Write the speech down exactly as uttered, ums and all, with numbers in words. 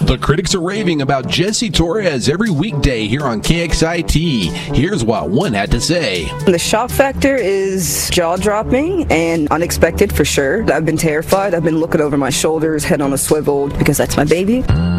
The critics are raving about Jesse Torres every weekday here on K X I T. Here's what one had to say. The shock factor is jaw-dropping and unexpected for sure. I've been terrified. I've been looking over my shoulders, head on a swivel, because that's my baby.